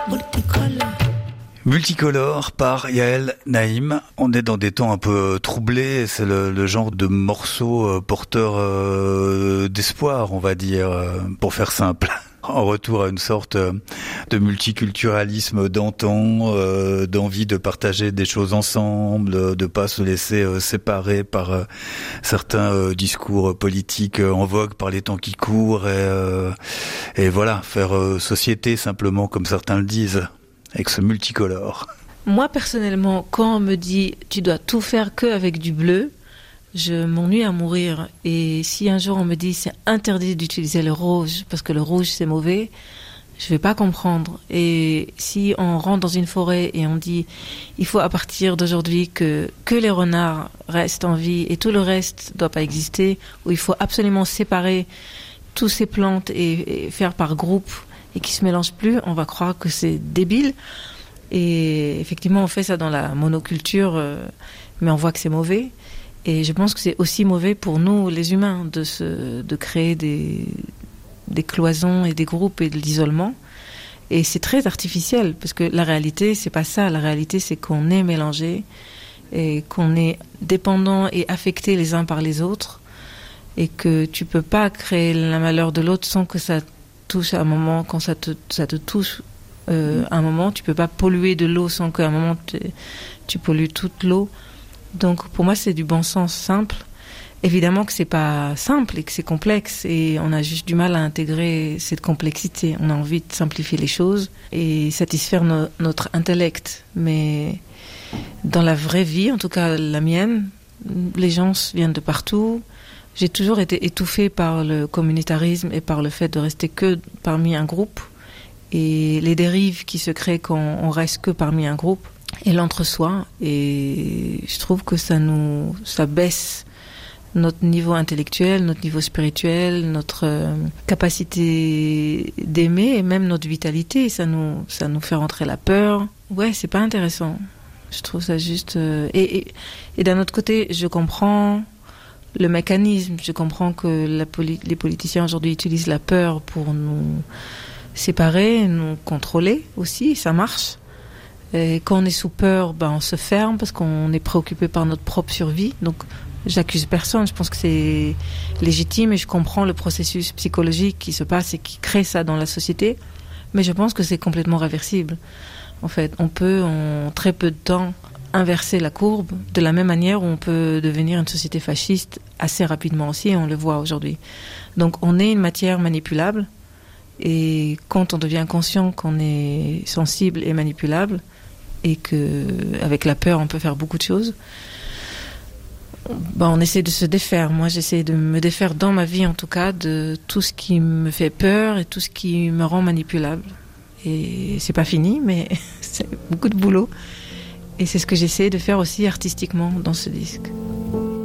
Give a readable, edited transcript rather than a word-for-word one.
Multicolore par Yael Naïm. On est dans des temps un peu troublés. C'est le genre de morceau porteur d'espoir, on va dire, pour faire simple. En retour à une sorte de multiculturalisme d'antan, d'envie de partager des choses ensemble, de pas se laisser séparer par certains discours politiques en vogue par les temps qui courent et voilà, faire société simplement comme certains le disent, avec ce multicolore. Moi personnellement, quand on me dit tu dois tout faire qu'avec du bleu, je m'ennuie à mourir. Et si un jour on me dit c'est interdit d'utiliser le rouge parce que le rouge c'est mauvais, je vais pas comprendre. Et si on rentre dans une forêt et on dit il faut à partir d'aujourd'hui que les renards restent en vie et tout le reste doit pas exister, ou il faut absolument séparer toutes ces plantes et faire par groupe et qui se mélangent plus, on va croire que c'est débile. Et effectivement on fait ça dans la monoculture, mais on voit que c'est mauvais. Et je pense que c'est aussi mauvais pour nous, les humains, de créer des cloisons et des groupes et de l'isolement. Et c'est très artificiel, parce que la réalité, c'est pas ça. La réalité, c'est qu'on est mélangés et qu'on est dépendants et affectés les uns par les autres. Et que tu peux pas créer le malheur de l'autre sans que ça touche à un moment, quand ça te touche à un moment. Tu peux pas polluer de l'eau sans qu'à un moment tu pollues toute l'eau. Donc pour moi c'est du bon sens simple. Évidemment que c'est pas simple et que c'est complexe et on a juste du mal à intégrer cette complexité. On a envie de simplifier les choses et satisfaire notre intellect. Mais dans la vraie vie, en tout cas la mienne, les gens viennent de partout. J'ai toujours été étouffée par le communautarisme et par le fait de rester que parmi un groupe et les dérives qui se créent quand on reste que parmi un groupe. Et l'entre-soi, et je trouve que ça baisse notre niveau intellectuel, notre niveau spirituel, notre capacité d'aimer et même notre vitalité. Ça nous fait rentrer la peur. Ouais, c'est pas intéressant. Je trouve ça juste. Et d'un autre côté, je comprends le mécanisme. Je comprends que les politiciens aujourd'hui utilisent la peur pour nous séparer, nous contrôler aussi. Ça marche. Et quand on est sous peur, on se ferme parce qu'on est préoccupé par notre propre survie. Donc, j'accuse personne. Je pense que c'est légitime et je comprends le processus psychologique qui se passe et qui crée ça dans la société. Mais je pense que c'est complètement réversible. En fait, on peut, en très peu de temps, inverser la courbe de la même manière où on peut devenir une société fasciste assez rapidement aussi, et on le voit aujourd'hui. Donc, on est une matière manipulable. Et quand on devient conscient qu'on est sensible et manipulable, et que avec la peur on peut faire beaucoup de choses, on essaie de se défaire. Moi j'essaie de me défaire dans ma vie en tout cas de tout ce qui me fait peur et tout ce qui me rend manipulable. Et c'est pas fini, mais c'est beaucoup de boulot. Et c'est ce que j'essaie de faire aussi artistiquement dans ce disque.